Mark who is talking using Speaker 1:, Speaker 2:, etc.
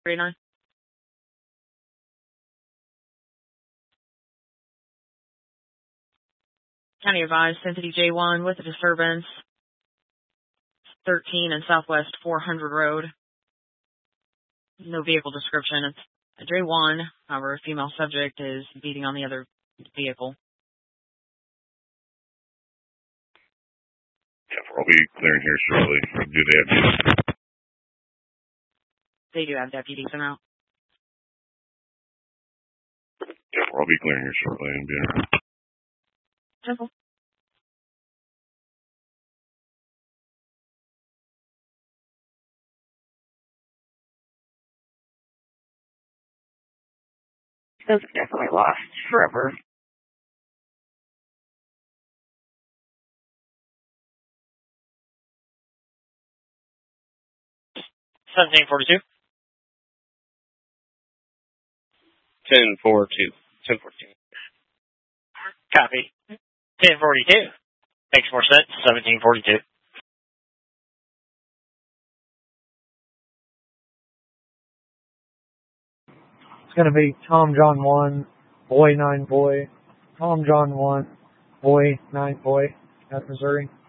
Speaker 1: 39. County advised Entity J1 with a disturbance. 13 and Southwest 400 Road. No vehicle description. It's a J1. However, a female subject is beating on the other vehicle.
Speaker 2: Yeah, I'll be clearing here shortly. Do they have deputies?
Speaker 1: They do have deputies in out.
Speaker 2: Yeah, I'll be clearing here shortly and being around.
Speaker 1: Simple.
Speaker 3: Those are definitely lost forever.
Speaker 4: $17.42. 10:42. 10:42. Copy. 10:42. Makes more sense. 17:42.
Speaker 5: It's going to be Tom John 1, Boy 9 Boy. Tom John 1, Boy 9 Boy at Missouri.